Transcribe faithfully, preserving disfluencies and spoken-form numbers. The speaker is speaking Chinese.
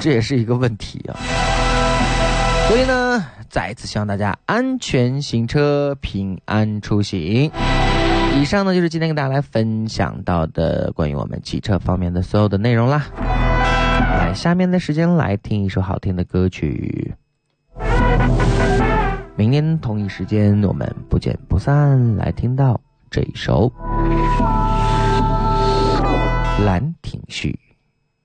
这也是一个问题啊。所以呢，再次希望大家安全行车，平安出行。以上呢就是今天跟大家来分享到的关于我们汽车方面的所有的内容啦。来，下面的时间来听一首好听的歌曲。明天同一时间我们不见不散，来听到这一首《兰亭序》。